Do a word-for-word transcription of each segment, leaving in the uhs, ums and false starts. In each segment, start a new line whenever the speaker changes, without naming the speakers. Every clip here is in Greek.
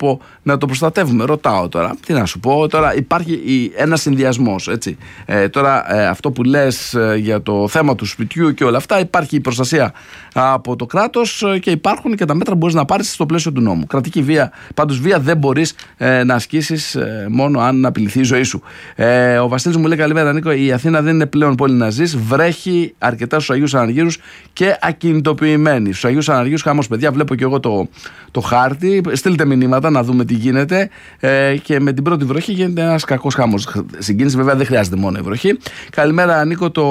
τρόπο να το προστατεύουμε. Ρωτάω τώρα, τι να σου πω, τώρα υπάρχει ένας συνδυασμός, έτσι. Ε, τώρα ε, αυτό που λες ε, για το θέμα του σπιτιού και όλα αυτά, υπάρχει η προστασία από το κράτος ε, και υπάρχουν και τα μέτρα που μπορείς να πάρεις στο πλαίσιο του νόμου. Κρατική βία, πάντως βία δεν μπορείς ε, να ασκήσεις ε, μόνο αν απειληθεί η ζωή σου. Ε, ο Βασίλης μου λέει: καλημέρα Νίκο, η Αθήνα δεν είναι πλέον πόλη να ζεις, βρέχει αρκετά στους Αγίους Αναργύρους και ακινητοποιημένοι. Στους Αγίους Αναργύρους χαμός, παιδιά, βλέπω και εγώ το, το χάρτη. Στείλτε μηνύματα να δούμε τι γίνεται. Ε, και με την πρώτη βροχή γίνεται ένας κακός χαμός. Συγκίνηση, βέβαια, δεν χρειάζεται μόνο η βροχή. Καλημέρα Νίκο, το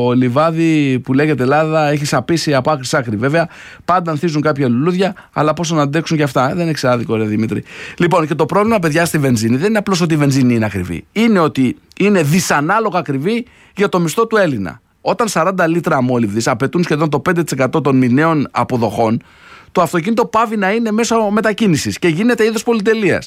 λιβάδι που λέγεται Ελλάδα έχει σαπίσει από άκρη σ' άκρη. Βέβαια, πάντα ανθίζουν κάποια λουλούδια, αλλά πόσο να αντέξουν και αυτά. Δεν έχει άδικο, ρε Δημήτρη. Λοιπόν, και το πρόβλημα, παιδιά, στη βενζίνη δεν είναι απλώς ότι η βενζίνη είναι ακριβή. Είναι ότι είναι δυσανάλογα ακριβή για το μισθό του Έλληνα. Όταν σαράντα λίτρα αμόλυβδης απαιτούν σχεδόν το πέντε τοις εκατό των μηνιαίων αποδοχών, το αυτοκίνητο πάβει να είναι μέσω μετακίνησης και γίνεται είδος πολυτελείας.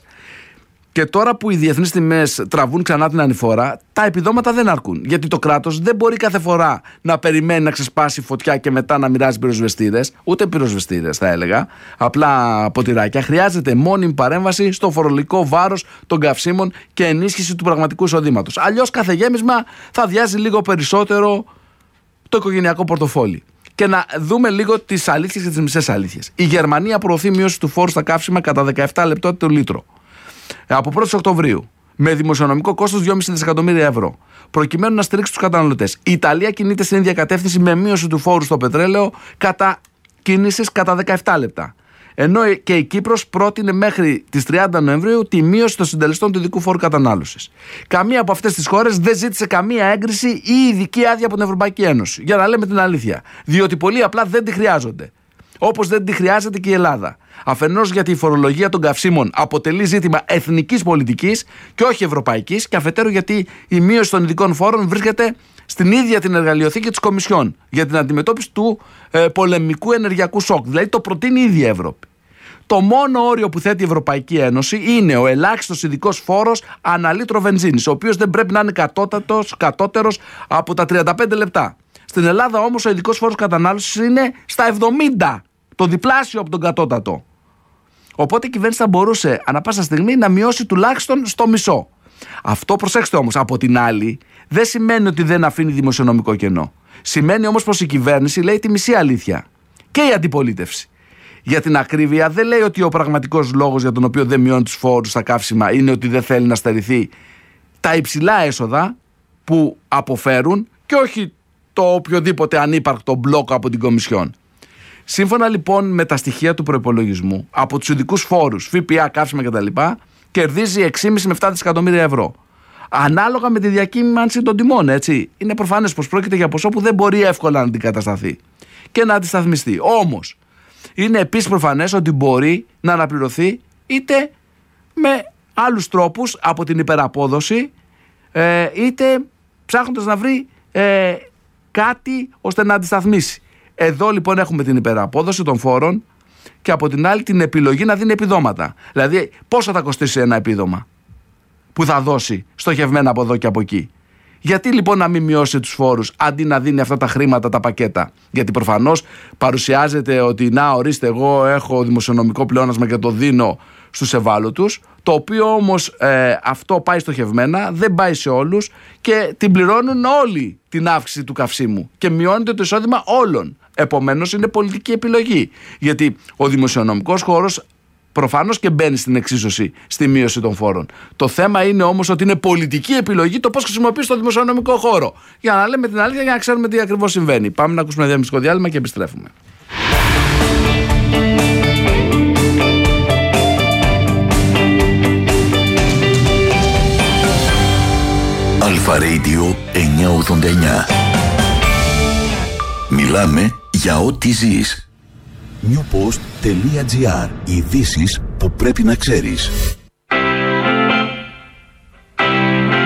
Και τώρα που οι διεθνείς τιμές τραβούν ξανά την ανηφόρα, τα επιδόματα δεν αρκούν. Γιατί το κράτος δεν μπορεί κάθε φορά να περιμένει να ξεσπάσει φωτιά και μετά να μοιράζει πυροσβεστήρες, ούτε πυροσβεστήρες θα έλεγα, απλά ποτηράκια. Χρειάζεται μόνιμη παρέμβαση στο φορολογικό βάρος των καυσίμων και ενίσχυση του πραγματικού εισοδήματος. Αλλιώς κάθε γέμισμα θα αδειάζει λίγο περισσότερο το οικογενειακό πορτοφόλι. Και να δούμε λίγο τις αλήθειες και τις μισές αλήθειες. Η Γερμανία προωθεί μείωση του φόρου στα καύσιμα κατά δεκαεπτά λεπτά το λίτρο από πρώτη Οκτωβρίου, με δημοσιονομικό κόστος δυόμισι δισεκατομμύρια ευρώ, προκειμένου να στηρίξει τους καταναλωτές. Η Ιταλία κινείται στην ίδια κατεύθυνση με μείωση του φόρου στο πετρέλαιο κατά κίνησης κατά δεκαεπτά λεπτά. Ενώ και η Κύπρος πρότεινε μέχρι τις τριάντα Νοεμβρίου τη μείωση των συντελεστών του ειδικού φόρου κατανάλωσης. Καμία από αυτές τις χώρες δεν ζήτησε καμία έγκριση ή ειδική άδεια από την Ευρωπαϊκή Ένωση. Για να λέμε την αλήθεια. Διότι πολύ απλά δεν τη χρειάζονται. Όπως δεν τη χρειάζεται και η Ελλάδα. Αφενός γιατί η φορολογία των καυσίμων αποτελεί ζήτημα εθνικής πολιτικής και όχι ευρωπαϊκής, και αφετέρου γιατί η μείωση των ειδικών φόρων βρίσκεται στην ίδια την εργαλειοθήκη της Κομισιόν για την αντιμετώπιση του ε, πολεμικού ενεργειακού σοκ. Δηλαδή το προτείνει η ίδια Ευρώπη. Το μόνο όριο που θέτει η Ευρωπαϊκή Ένωση είναι ο ελάχιστος ειδικός φόρος ανά λίτρο βενζίνης, ο οποίος δεν πρέπει να είναι κατώτατος, κατώτερος από τα τριάντα πέντε λεπτά. Στην Ελλάδα όμως ο ειδικός φόρος κατανάλωσης είναι στα εβδομήντα, το διπλάσιο από τον κατώτατο. Οπότε η κυβέρνηση θα μπορούσε ανά πάσα στιγμή να μειώσει τουλάχιστον στο μισό. Αυτό, προσέξτε όμως, από την άλλη δεν σημαίνει ότι δεν αφήνει δημοσιονομικό κενό. Σημαίνει όμως πως η κυβέρνηση λέει τη μισή αλήθεια. Και η αντιπολίτευση. Για την ακρίβεια, δεν λέει ότι ο πραγματικός λόγος για τον οποίο δεν μειώνει τους φόρους στα καύσιμα είναι ότι δεν θέλει να στερηθεί τα υψηλά έσοδα που αποφέρουν και όχι το οποιοδήποτε ανύπαρκτο μπλοκ από την Κομισιόν. Σύμφωνα λοιπόν με τα στοιχεία του προϋπολογισμού, από τους ειδικούς φόρους, ΦΠΑ, καύσιμα κτλ., κερδίζει έξι κόμμα πέντε με επτά δισεκατομμύρια ευρώ. Ανάλογα με τη διακύμανση των τιμών, έτσι. Είναι προφανές πως πρόκειται για ποσό που δεν μπορεί εύκολα να αντικατασταθεί και να αντισταθμιστεί. Όμως, είναι επίσης προφανές ότι μπορεί να αναπληρωθεί είτε με άλλους τρόπους από την υπεραπόδοση, ε, είτε ψάχνοντας να βρει ε, κάτι ώστε να αντισταθμίσει. Εδώ λοιπόν έχουμε την υπεραπόδοση των φόρων και από την άλλη την επιλογή να δίνει επιδόματα. Δηλαδή πόσο θα κοστίσει ένα επίδομα που θα δώσει στοχευμένα από εδώ και από εκεί. Γιατί λοιπόν να μην μειώσει τους φόρους αντί να δίνει αυτά τα χρήματα, τα πακέτα? Γιατί προφανώς παρουσιάζεται ότι να ορίστε, εγώ έχω δημοσιονομικό πλεόνασμα και το δίνω στους ευάλωτους, το οποίο όμως ε, αυτό πάει στοχευμένα, δεν πάει σε όλους και την πληρώνουν όλοι την αύξηση του καυσίμου και μειώνεται το εισόδημα όλων. Επομένως είναι πολιτική επιλογή, γιατί ο δημοσιονομικός χώρος προφανώς και μπαίνει στην εξίσωση στη μείωση των φόρων. Το θέμα είναι όμως ότι είναι πολιτική επιλογή το πώς χρησιμοποιείς το δημοσιονομικό χώρο. Για να λέμε την αλήθεια, για να ξέρουμε τι ακριβώς συμβαίνει. Πάμε να ακούσουμε ένα διαφημιστικό διάλειμμα και επιστρέφουμε.
Αλφα Radio εννιακόσια ογδόντα εννιά. Μιλάμε για ό,τι ζεις. newpost.gr. Ειδήσεις που πρέπει να ξέρεις.
Ο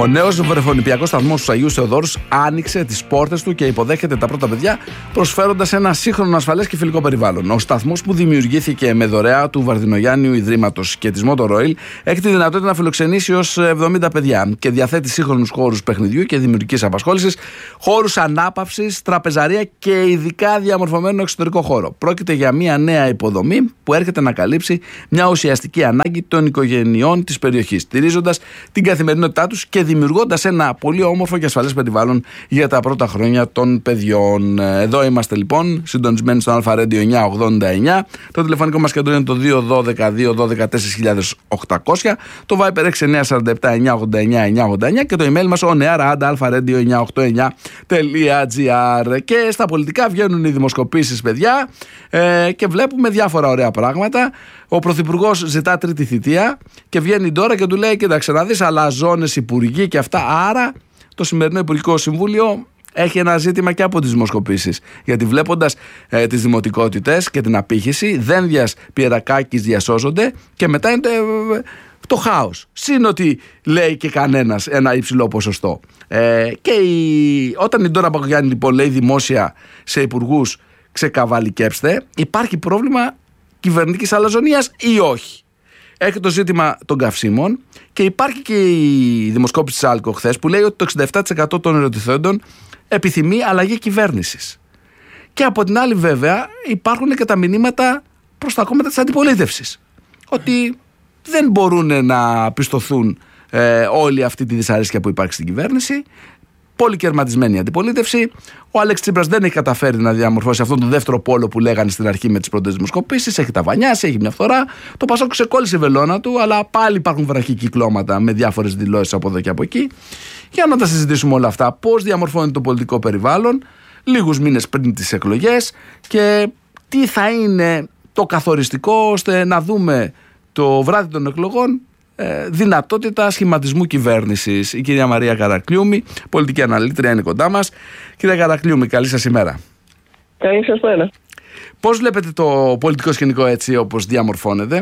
Ο νέος βρεφονηπιακός σταθμός του Αγίου Θεοδόρου άνοιξε τις πόρτες του και υποδέχεται τα πρώτα παιδιά, προσφέροντας ένα σύγχρονο, ασφαλές και φιλικό περιβάλλον. Ο σταθμός, που δημιουργήθηκε με δωρεά του Βαρδινογιάννιου Ιδρύματος και της Motor Oil, έχει τη δυνατότητα να φιλοξενήσει ως εβδομήντα παιδιά και διαθέτει σύγχρονους χώρους παιχνιδιού και δημιουργικής απασχόλησης, χώρους ανάπαυσης, τραπεζαρία και ειδικά διαμορφωμένο εξωτερικό χώρο. Πρόκειται για μια νέα υποδομή που έρχεται να καλύψει μια ουσιαστική ανάγκη των οικογενειών της περιοχής, στηρίζοντας την καθημερινότητά τους και δημιουργώντας ένα πολύ όμορφο και ασφαλές περιβάλλον για τα πρώτα χρόνια των παιδιών. Εδώ είμαστε λοιπόν, συντονισμένοι στο Αλφα Radio εννιακόσια ογδόντα εννιά. Το τηλεφωνικό μας κέντρο είναι το δύο ένα δύο δύο ένα δύο τέσσερα οκτακόσια, το Viber έξι εννιά τέσσερα επτά εννιά ογδόντα εννιά εννιά ογδόντα εννιά και το email μας on air at alfaradio εννιακόσια ογδόντα εννιά τελεία gr. Και στα πολιτικά βγαίνουν οι δημοσκοπήσεις, παιδιά, ε, και βλέπουμε διάφορα ωραία πράγματα. Ο Πρωθυπουργός ζητά τρίτη θητεία και βγαίνει τώρα και του λέει: κοίταξε να δεις, αλαζόνες υπουργοί και αυτά. Άρα το σημερινό Υπουργικό Συμβούλιο έχει ένα ζήτημα και από τις δημοσκοπήσεις. Γιατί βλέποντας ε, τις δημοτικότητες και την απήχηση, Δένδιας, Πιερακάκης διασώζονται και μετά είναι ε, το χάος. Συν ότι λέει και κανένας ένα υψηλό ποσοστό. Ε, και η, όταν η Ντόρα Μπακογιάννη λοιπόν λέει δημόσια σε υπουργούς ξεκαβαλικέψτε, υπάρχει πρόβλημα κυβερνητικής αλαζονίας ή όχι. Έχει το ζήτημα των καυσίμων και υπάρχει και η δημοσκόπηση της Άλκο χθες που λέει ότι το εξήντα επτά τοις εκατό των ερωτηθέντων επιθυμεί αλλαγή κυβέρνησης. Και από την άλλη βέβαια υπάρχουν και τα μηνύματα προς τα κόμματα της αντιπολίτευσης ότι δεν μπορούν να πιστωθούν ε, όλη αυτή τη δυσαρέσκεια που υπάρχει στην κυβέρνηση. Πολύ κερματισμένη η αντιπολίτευση. Ο Άλεξ Τσίπρας δεν έχει καταφέρει να διαμορφώσει αυτόν τον δεύτερο πόλο που λέγανε στην αρχή με τις πρώτες δημοσκοπήσεις. Έχει τα βανιάσει, έχει μια φθορά. Το Πασόκ ξεκόλλησε η βελόνα του, αλλά πάλι υπάρχουν βραχικυκλώματα με διάφορες δηλώσεις από εδώ και από εκεί. Για να τα συζητήσουμε όλα αυτά. Πώς διαμορφώνεται το πολιτικό περιβάλλον λίγους μήνες πριν τις εκλογές και τι θα είναι το καθοριστικό ώστε να δούμε το βράδυ των εκλογών Ε, δυνατότητα σχηματισμού κυβέρνησης. Η κυρία Μαρία Καρακλιούμη, πολιτική αναλύτρια, είναι κοντά μας. Κυρία Καρακλιούμη, καλή σας ημέρα.
Καλή σας μέρα.
Πώς βλέπετε το πολιτικό σκηνικό έτσι όπως διαμορφώνεται?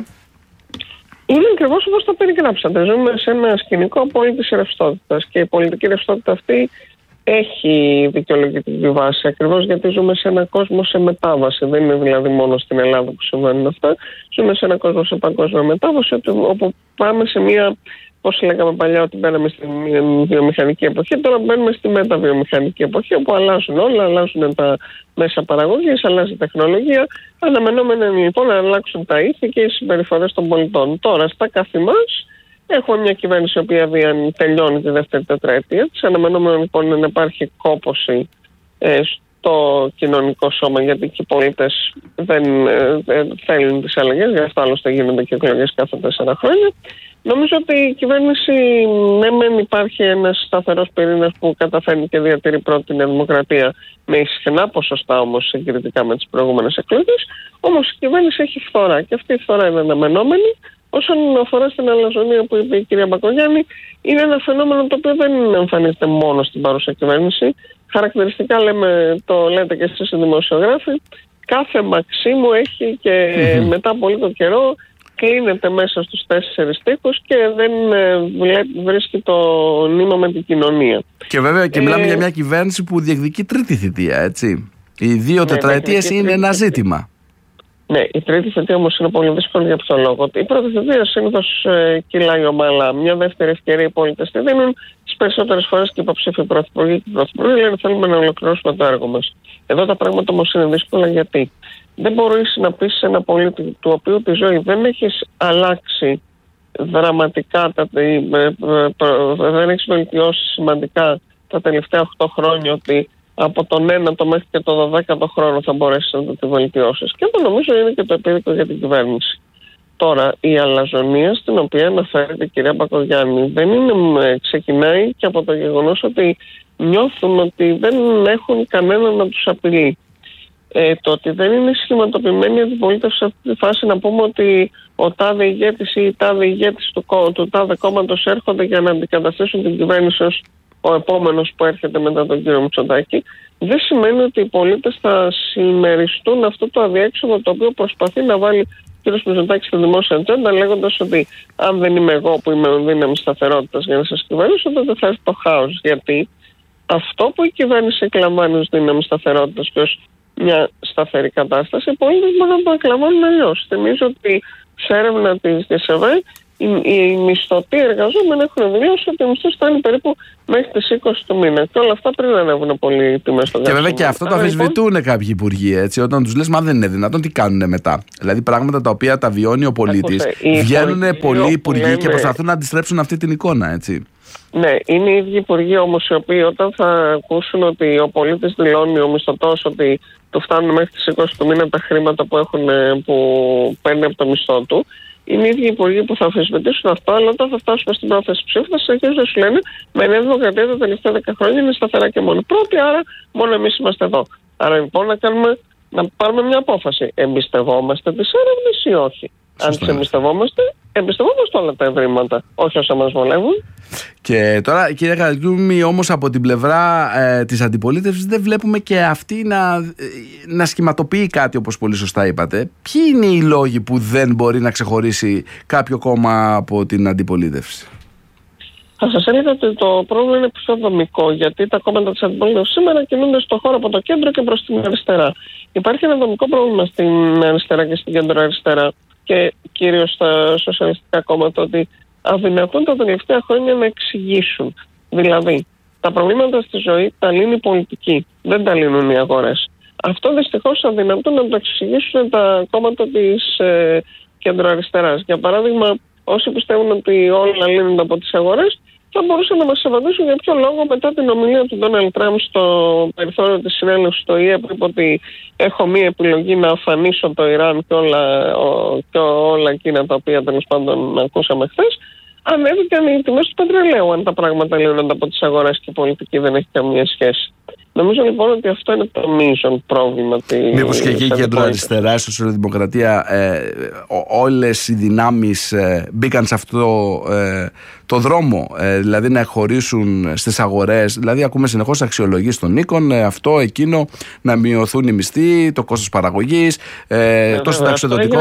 Είναι ακριβώς όπως το περιγράψατε. Ζούμε σε ένα σκηνικό απόλυτης ρευστότητας και η πολιτική ρευστότητα αυτή έχει δικαιολογητική βάση, ακριβώς γιατί ζούμε σε έναν κόσμο σε μετάβαση. Δεν είναι δηλαδή μόνο στην Ελλάδα που συμβαίνουν αυτά. Ζούμε σε έναν κόσμο σε παγκόσμια μετάβαση, όπου πάμε σε μια, πώς λέγαμε παλιά, ότι μπαίναμε στη βιομηχανική εποχή. Τώρα μπαίνουμε στη μεταβιομηχανική εποχή, όπου αλλάζουν όλα, αλλάζουν τα μέσα παραγωγής, αλλάζει η τεχνολογία. Αναμενόμενα λοιπόν να αλλάξουν τα ήθη και οι συμπεριφορές των πολιτών. Τώρα, στα καθη μας, έχουμε μια κυβέρνηση η οποία τελειώνει τη δεύτερη τετραετία της. Αναμενόμενο λοιπόν να υπάρχει κόπωση ε, στο κοινωνικό σώμα, γιατί και οι πολίτες δεν ε, ε, θέλουν τις αλλαγές, γι' αυτό άλλωστε γίνονται και εκλογές κάθε τέσσερα χρόνια. Νομίζω ότι η κυβέρνηση, ναι μεν υπάρχει ένας σταθερός πυρήνας που καταφέρνει και διατηρεί πρώτη την Δημοκρατία με ισχυρά ποσοστά όμως συγκριτικά με τις προηγούμενες εκλογές, όμως η κυβέρνηση έχει φθορά και αυτή η φθορά είναι αναμενόμενη. Όσον αφορά στην αλαζονία που είπε η κυρία Μπακογιάννη, είναι ένα φαινόμενο το οποίο δεν εμφανίζεται μόνο στην παρούσα κυβέρνηση. Χαρακτηριστικά λέμε, το λέτε και εσείς οι δημοσιογράφοι, κάθε Μαξίμου έχει και mm-hmm. μετά από λίγο καιρό κλείνεται μέσα στους τέσσερις τοίχους και δεν βρίσκει το νήμα με την κοινωνία. Και βέβαια και μιλάμε ε... για μια κυβέρνηση που διεκδικεί τρίτη θητεία, έτσι. Οι δύο ναι, τετραετίες είναι ένα ζήτημα. Ναι, η τρίτη θητεία όμως είναι πολύ δύσκολη για ποιο λόγο. Η πρώτη θητεία συνήθως ε, κυλάει ομαλά. Μια δεύτερη ευκαιρία οι πολίτες τη δίνουν. Τις περισσότερες φορές και οι υποψήφοι πρωθυπουργοί και οι πρωθυπουργοί λένε θέλουμε να ολοκληρώσουμε το έργο μας. Εδώ τα πράγματα όμως είναι δύσκολα γιατί δεν μπορείς να πεις σε ένα πολίτη του οποίου τη ζωή δεν έχεις αλλάξει δραματικά, τα, ε, ε, ε, δεν έχεις βελτιώσει σημαντικά τα τελευταία οκτώ χρόνια ότι από τον ένατο μέχρι και το δωδέκατο χρόνο θα μπορέσεις να το βελτιώσεις. Και αυτό νομίζω είναι και το επίδικο για την κυβέρνηση. Τώρα, η αλαζονία στην οποία αναφέρεται η κυρία Μπακογιάννη δεν είναι, ξεκινάει και από το γεγονός ότι νιώθουν ότι δεν έχουν κανέναν να τους απειλεί. Ε, το ότι δεν είναι σχηματοποιημένη η αντιπολίτευση σε αυτή τη φάση να πούμε ότι ο τάδε ηγέτης ή η τάδε ηγέτης του, του τάδε κόμματος έρχονται για να αντικαταστήσουν την κυβέρνηση ως ο επόμενος που έρχεται μετά τον κύριο Μητσοτάκη, δεν σημαίνει ότι οι πολίτες θα συμμεριστούν αυτό το αδιέξοδο το οποίο προσπαθεί να βάλει κ. Μητσοτάκης στη δημόσια ατζέντα, λέγοντας ότι αν δεν είμαι εγώ που είμαι δύναμη σταθερότητας για να σας κυβερνήσω, τότε θα έρθει το χάος. Γιατί αυτό που η κυβέρνηση εκλαμβάνει ως δύναμη σταθερότητας και ως μια σταθερή κατάσταση, οι πολίτες μπορούν να το εκλαμβάνουν αλλιώς. Θυμίζω ότι σε έρευνα της ΔΣΕΒΕ οι, οι μισθωτοί εργαζόμενοι έχουν δηλώσει ότι ο μισθός θα είναι περίπου μέχρι τις είκοσι του μήνα. Και όλα αυτά πριν ανέβουν πολύ οι τιμές στο
Και βέβαια και αυτό το αμφισβητούν λοιπόν κάποιοι υπουργοί. Έτσι, όταν τους λες, μα δεν είναι δυνατόν, τι κάνουν μετά. Δηλαδή πράγματα τα οποία τα βιώνει ο πολίτης. Βγαίνουν πολλοί υπουργοί λένε... και προσπαθούν να αντιστρέψουν αυτή την εικόνα. Έτσι.
Ναι, είναι οι ίδιοι υπουργοί όμως οι οποίοι όταν θα ακούσουν ότι ο πολίτης δηλώνει, ο μισθωτός, ότι του φτάνουν μέχρι τις είκοσι του μήνα τα χρήματα που, έχουν, που παίρνει από το μισθό του, είναι οι ίδιοι υπουργοί που θα αμφισβητήσουν αυτό, αλλά όταν θα φτάσουμε στην πρόθεση ψήφου θα συνεχίσουν να σου λένε με Νέα Δημοκρατία τα τελευταία δέκα χρόνια είναι σταθερά και μόνο πρώτη, άρα μόνο εμείς είμαστε εδώ. Άρα λοιπόν να, κάνουμε, να πάρουμε μια απόφαση. Εμπιστευόμαστε τις έρευνες ή όχι? Σωστά. Αν τις εμπιστευόμαστε, εμπιστευόμαστε όλα τα ευρήματα, όχι όσα μας βολεύουν.
Και τώρα, κύριε Καρατζούμη, όμως από την πλευρά ε, της αντιπολίτευσης δεν βλέπουμε και αυτή να, ε, να σχηματοποιεί κάτι, όπως πολύ σωστά είπατε. Ποιοι είναι οι λόγοι που δεν μπορεί να ξεχωρίσει κάποιο κόμμα από την αντιπολίτευση?
Θα σας έλεγα ότι το πρόβλημα είναι πιο δομικό, γιατί τα κόμματα της αντιπολίτευσης σήμερα κινούνται στον χώρο από το κέντρο και προς την αριστερά. Υπάρχει ένα δομικό πρόβλημα στην αριστερά και στην κέντρο αριστερά και κυρίως στα σοσιαλιστικά κόμματα, ότι αδυνατούν τα τελευταία χρόνια να εξηγήσουν. Δηλαδή, τα προβλήματα στη ζωή τα λύνει η πολιτική, δεν τα λύνουν οι αγορές. Αυτό δυστυχώς αδυνατούν να το εξηγήσουν τα κόμματα της ε, κεντροαριστεράς. Για παράδειγμα, όσοι πιστεύουν ότι όλα λύνονται από τις αγορές, θα μπορούσαν να μας απαντήσουν για ποιο λόγο μετά την ομιλία του Ντόναλντ Τραμπ στο περιθώριο της συνέλευσης στο ΙΕ, που είπε ότι έχω μία επιλογή να αφανίσω το Ιράν και όλα, ο, και όλα εκείνα τα οποία τέλος πάντων ακούσαμε χθες, ανέβηκαν οι τιμές του πετρελαίου, αν τα πράγματα λύνονται από τις αγορές και η πολιτική δεν έχει καμία σχέση. Νομίζω λοιπόν ότι αυτό είναι το μείζον πρόβλημα.
Μήπως και εκεί η κεντροαριστερά, η σοσιαλδημοκρατία, ε, όλες οι δυνάμεις ε, μπήκαν σε αυτό ε, το δρόμο, ε, δηλαδή να χωρίσουν στις αγορές. Δηλαδή ακούμε συνεχώς αξιολογήσεις των οίκων, ε, αυτό, εκείνο, να μειωθούν οι μισθοί, το κόστος παραγωγής, ε, ε, το συνταξιοδοτικό.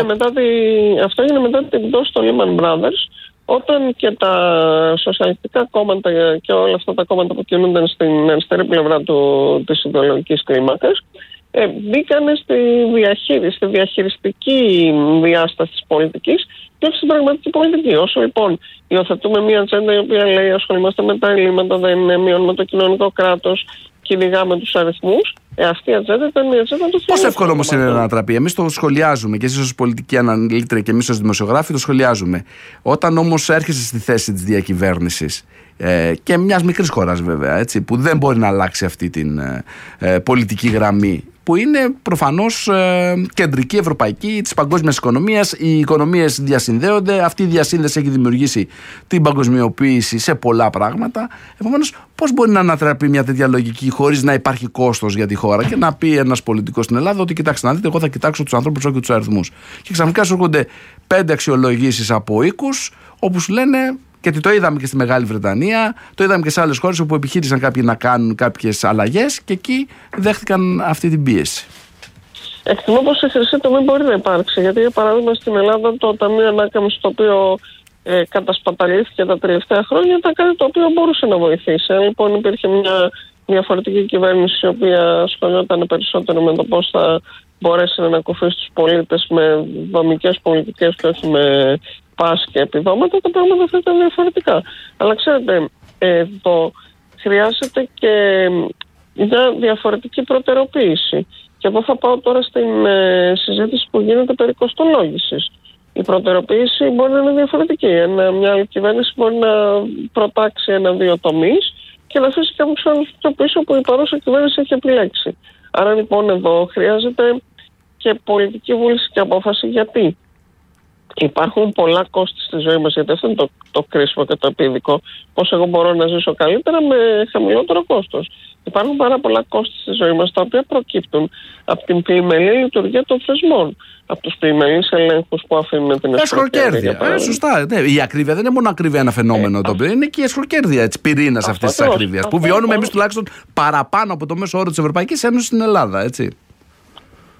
Αυτό έγινε μετά την πτώση των Lehman Brothers, όταν και τα σοσιαλιστικά κόμματα και όλα αυτά τα κόμματα που κινούνταν στην αριστερή πλευρά του, της ιδεολογικής κλίμακας ε, μπήκαν στη διαχείριση, στη διαχειριστική διάσταση της πολιτικής και όχι στην πραγματική πολιτική. Όσο λοιπόν υιοθετούμε μια ατζέντα η οποία λέει ασχολούμαστε με τα ελλείμματα, δεν μειώνουμε το κοινωνικό κράτος, κυνηγάμε τους αριθμούς, ε, αυτή η ατζέντα ήταν η ατζέντα του.
Πώς εύκολο όμως είναι να ανατραπεί? Εμείς το σχολιάζουμε και εσείς ως πολιτικοί αναλύτρια και εμείς ως δημοσιογράφοι το σχολιάζουμε. Όταν όμως έρχεσαι στη θέση της διακυβέρνησης ε, και μιας μικρής χώρας βέβαια, έτσι, που δεν μπορεί να αλλάξει αυτή την ε, πολιτική γραμμή, που είναι προφανώς ε, κεντρική, ευρωπαϊκή, της παγκόσμιας οικονομίας. Οι οικονομίες διασυνδέονται. Αυτή η διασύνδεση έχει δημιουργήσει την παγκοσμιοποίηση σε πολλά πράγματα. Επομένως, πώς μπορεί να ανατραπεί μια τέτοια λογική χωρίς να υπάρχει κόστος για τη χώρα και να πει ένας πολιτικός στην Ελλάδα ότι κοιτάξτε να δείτε, εγώ θα κοιτάξω τους ανθρώπους, όχι τους αριθμούς. Και ξαφνικά σου έρχονται πέντε αξιολογήσεις από οίκους όπου σου λένε. Γιατί το είδαμε και στη Μεγάλη Βρετανία, το είδαμε και σε άλλες χώρες όπου επιχείρησαν κάποιοι να κάνουν κάποιες αλλαγές και εκεί δέχτηκαν αυτή την πίεση.
Εκτιμώ πως η χρυσή τομή μπορεί να υπάρξει. Γιατί, για παράδειγμα, στην Ελλάδα το Ταμείο Ανάκαμψης, το οποίο ε, κατασπαταλήθηκε τα τελευταία χρόνια, ήταν κάτι το οποίο μπορούσε να βοηθήσει. Αν λοιπόν υπήρχε μια διαφορετική κυβέρνηση, η οποία ασχολιόταν περισσότερο με το πώς θα μπορέσει να ανακουφίσει τους πολίτες με δομικές πολιτικές και όχι με πάση και επιδόματα, τα πράγματα θα ήταν διαφορετικά. Αλλά ξέρετε, εδώ χρειάζεται και μια διαφορετική προτεραιοποίηση. Και εγώ θα πάω τώρα στην ε, συζήτηση που γίνεται περί κοστολόγησης. Η προτεραιοποίηση μπορεί να είναι διαφορετική. Ένα, μια άλλη κυβέρνηση μπορεί να προτάξει ένα-δύο τομείς και να αφήσει κάποιους άλλους πίσω που η παρούσα κυβέρνηση έχει επιλέξει. Άρα λοιπόν εδώ χρειάζεται και πολιτική βούληση και απόφαση. Γιατί υπάρχουν πολλά κόστη στη ζωή μας, γιατί αυτό είναι το, το κρίσιμο και το επίδικο. Πώς εγώ μπορώ να ζήσω καλύτερα με χαμηλότερο κόστος. Υπάρχουν πάρα πολλά κόστη στη ζωή μας, τα οποία προκύπτουν από την πλημελή λειτουργία των θεσμών. Από τους πλημελείς ελέγχους που αφήνουν την
εσχροκέρδεια. Ε, σωστά. Ναι, η ακρίβεια δεν είναι μόνο ακρίβεια ένα φαινόμενο, ε, το οποίο είναι και η εσχροκέρδεια της πυρήνας αυτής της ακρίβειας. Που βιώνουμε εμείς τουλάχιστον παραπάνω από το μέσο όρο της Ευρωπαϊκής Ένωσης στην Ελλάδα, έτσι.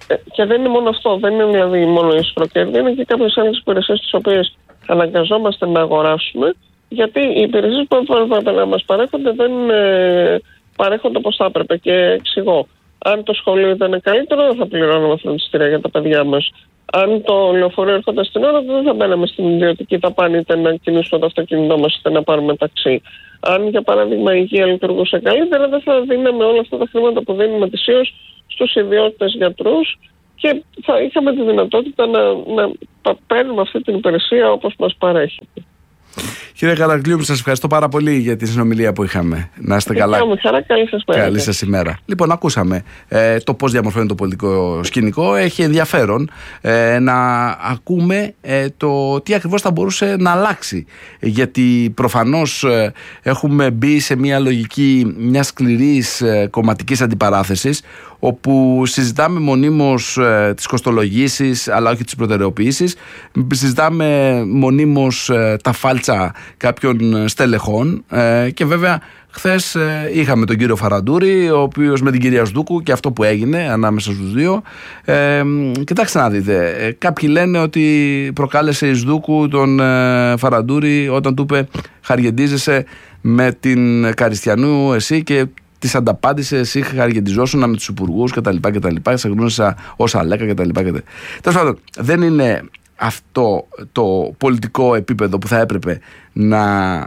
Και δεν είναι μόνο αυτό, δεν είναι δηλαδή μόνο η ισχυροκέρδη, είναι και κάποιες άλλες υπηρεσίες τις οποίες αναγκαζόμαστε να αγοράσουμε, γιατί οι υπηρεσίες που έπρεπε να μας παρέχονται δεν ε, παρέχονται όπως θα έπρεπε. Και εξηγώ, αν το σχολείο ήταν καλύτερο, δεν θα πληρώναμε φροντιστήρια για τα παιδιά μας. Αν το λεωφορείο έρχονταν στην ώρα, δεν θα μπαίναμε στην ιδιωτική δαπάνη, είτε να κινήσουμε το αυτοκίνητό μας, είτε να πάρουμε ταξί. Αν για παράδειγμα η υγεία λειτουργούσε καλύτερα, δεν θα δίναμε όλα αυτά τα χρήματα που δίνουμε ετησίως στους ιδιώτες γιατρούς και θα είχαμε τη δυνατότητα να, να παίρνουμε αυτή την υπηρεσία όπως μας παρέχει.
Κύριε Καραγκλίου, σας ευχαριστώ πάρα πολύ για τη συνομιλία που είχαμε. Να είστε καλά.
Με χαρά, καλή σας μέρα.
Καλή σας ημέρα. Λοιπόν, ακούσαμε ε, το πώς διαμορφώνει το πολιτικό σκηνικό. Έχει ενδιαφέρον ε, να ακούμε ε, το τι ακριβώς θα μπορούσε να αλλάξει. Γιατί προφανώς ε, έχουμε μπει σε μια λογική μιας σκληρής ε, κομματικής αντιπαράθεσης, όπου συζητάμε μονίμως ε, τις κοστολογήσεις αλλά όχι τις προτεραιοποιήσεις. Συζητάμε μονίμως ε, τα φάλτσα κάποιων στελεχών ε, και βέβαια χθες ε, είχαμε τον κύριο Φαραντούρη, ο οποίος με την κυρία Σδούκου και αυτό που έγινε ανάμεσα στους δύο. Ε, κοιτάξτε να δείτε, ε, κάποιοι λένε ότι προκάλεσε η Σδούκου τον ε, Φαραντούρη όταν του είπε «Χαριεντίζεσαι με την Καριστιανού εσύ» και της ανταπάντησε «Εσύ χαριεντιζόσουνα με τους υπουργούς» κτλ. κτλ. Σε γνώρισα ως Αλέκα κτλ. Τέλος πάντων, δεν είναι αυτό το πολιτικό επίπεδο που θα έπρεπε να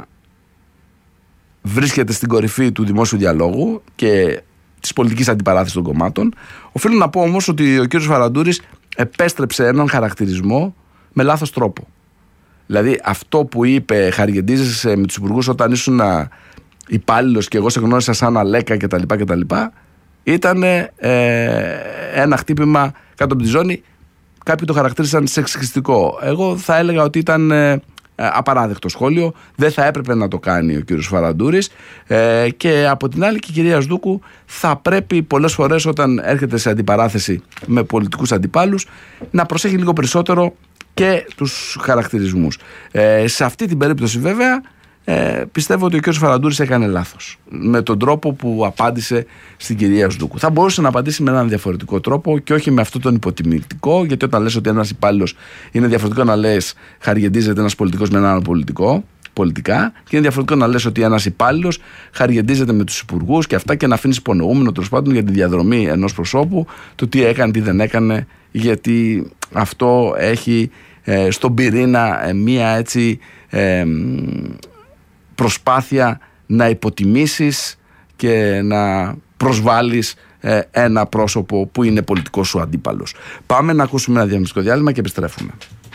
βρίσκεται στην κορυφή του δημόσιου διαλόγου και της πολιτικής αντιπαράθεσης των κομμάτων. Οφείλω να πω όμως ότι ο κύριος Φαραντούρης επέστρεψε έναν χαρακτηρισμό με λάθος τρόπο. Δηλαδή αυτό που είπε «Χαριεντίζεσαι με τους υπουργούς» όταν ήσουν υπάλληλος και εγώ σε γνώρισα σαν Αλέκα κτλ. κτλ. Ήταν ε, ένα χτύπημα κάτω από τη ζώνη. Κάποιοι το χαρακτήρισαν σεξιστικό. Εγώ θα έλεγα ότι ήταν ε, απαράδεκτο σχόλιο. Δεν θα έπρεπε να το κάνει ο κύριος Φαραντούρης. Ε, και από την άλλη και η κυρία Σδούκου θα πρέπει πολλές φορές όταν έρχεται σε αντιπαράθεση με πολιτικούς αντιπάλους να προσέχει λίγο περισσότερο και τους χαρακτηρισμούς. Ε, σε αυτή την περίπτωση βέβαια Ε, πιστεύω ότι ο κ. Φαραντούρης έκανε λάθος με τον τρόπο που απάντησε στην κυρία Σδούκου. Θα μπορούσε να απαντήσει με έναν διαφορετικό τρόπο και όχι με αυτόν τον υποτιμητικό, γιατί όταν λες ότι ένας υπάλληλος είναι διαφορετικό να λες χαριεντίζεται ένας πολιτικός με έναν πολιτικό πολιτικά, και είναι διαφορετικό να λες ότι ένας υπάλληλος χαριεντίζεται με τους υπουργούς και αυτά, και να αφήνεις υπονοούμενο τέλος πάντων για τη διαδρομή ενός προσώπου, το τι έκανε, τι δεν έκανε, γιατί αυτό έχει ε, στον πυρήνα ε, μία έτσι ε, προσπάθεια να υποτιμήσεις και να προσβάλλεις ε, ένα πρόσωπο που είναι πολιτικός σου αντίπαλος. Πάμε να ακούσουμε ένα διαφημιστικό διάλειμμα και επιστρέφουμε.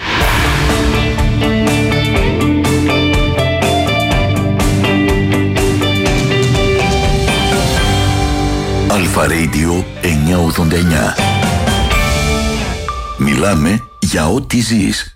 Αλφα Radio εννιακόσια ογδόντα εννιά. Μιλάμε για ό,τι ζεις.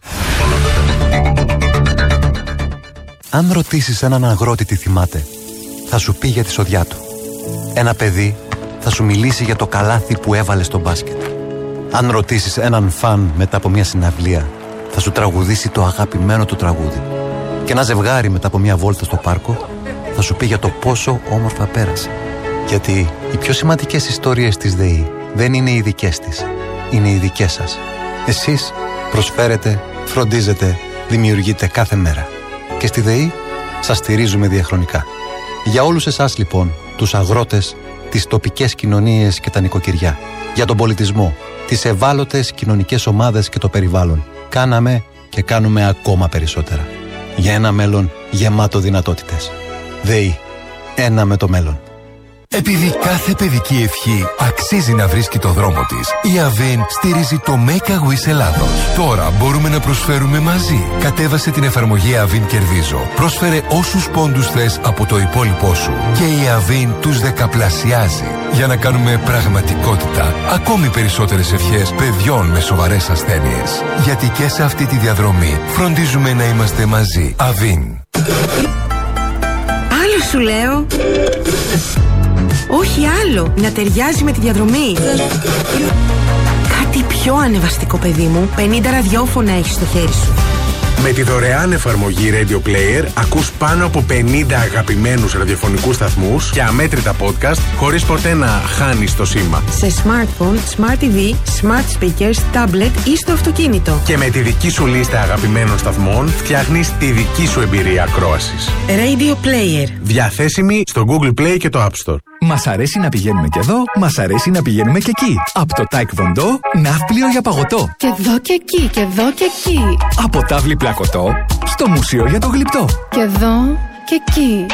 Αν ρωτήσεις έναν αγρότη τι θυμάται, θα σου πει για τη σοδιά του. Ένα παιδί θα σου μιλήσει για το καλάθι που έβαλε στο μπάσκετ. Αν ρωτήσεις έναν φαν μετά από μια συναυλία, θα σου τραγουδήσει το αγαπημένο του τραγούδι. Και ένα ζευγάρι μετά από μια βόλτα στο πάρκο θα σου πει για το πόσο όμορφα πέρασε. Γιατί οι πιο σημαντικές ιστορίες της ΔΕΗ δεν είναι οι δικές της, είναι οι δικές σας. Εσείς προσφέρετε, φροντίζετε, δημιουργείτε κάθε μέρα. Και στη ΔΕΗ σας στηρίζουμε διαχρονικά. Για όλους εσάς λοιπόν, τους αγρότες, τις τοπικές κοινωνίες και τα νοικοκυριά, για τον πολιτισμό, τις ευάλωτες κοινωνικές ομάδες και το περιβάλλον, κάναμε και κάνουμε ακόμα περισσότερα. Για ένα μέλλον γεμάτο δυνατότητες. ΔΕΗ. Ένα με το μέλλον.
Επειδή κάθε παιδική ευχή αξίζει να βρίσκει το δρόμο της, η Avin στηρίζει το Make a Wish Ελλάδος. Τώρα μπορούμε να προσφέρουμε μαζί. Κατέβασε την εφαρμογή Avin Κερδίζω. Πρόσφερε όσους πόντους θες από το υπόλοιπό σου και η Avin τους δεκαπλασιάζει για να κάνουμε πραγματικότητα ακόμη περισσότερες ευχές παιδιών με σοβαρές ασθένειες. Γιατί και σε αυτή τη διαδρομή φροντίζουμε να είμαστε μαζί. Avin.
Άλλο σου λέω. Όχι άλλο, να ταιριάζει με τη διαδρομή. Κάτι πιο ανεβαστικό, παιδί μου. πενήντα ραδιόφωνα έχεις στο χέρι σου.
Με τη δωρεάν εφαρμογή Radio Player ακούς πάνω από πενήντα αγαπημένους ραδιοφωνικούς σταθμούς και αμέτρητα podcast χωρίς ποτέ να χάνεις το σήμα.
Σε smartphone, smart τι βι, smart speakers, tablet ή στο αυτοκίνητο.
Και με τη δική σου λίστα αγαπημένων σταθμών φτιάχνεις τη δική σου εμπειρία ακρόασης.
Radio Player.
Διαθέσιμη στο Google Play και το App Store.
Μας αρέσει να πηγαίνουμε και εδώ, μας αρέσει να πηγαίνουμε και εκεί. Από το Taekwondo, ναύπλιο για παγωτό.
Και εδώ και εκεί, και εδώ και εκεί.
Από τάβλη πλακωτό, στο μουσείο για το γλυπτό.
Και εδώ και εκεί.